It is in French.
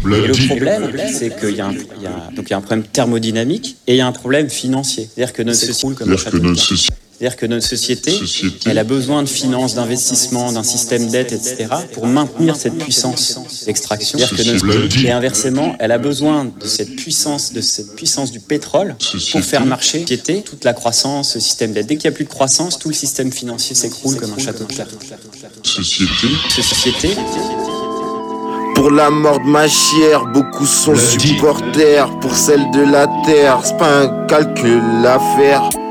Et le problème, c'est qu'il y a un problème thermodynamique et il y a un problème financier. C'est-à-dire que notre société coule comme un château de cartes. C'est-à-dire que notre société, elle a besoin de finances, d'investissements, d'un système d'aide, etc. pour maintenir cette puissance d'extraction. Et inversement, elle a besoin de cette puissance du pétrole pour faire marcher la société, toute la croissance, le système d'aide. Dès qu'il n'y a plus de croissance, tout le système financier s'écroule comme un château de cartes. Société. Pour la mort de ma chère, beaucoup sont supporters. Pour celle de la terre, c'est pas un calcul à faire.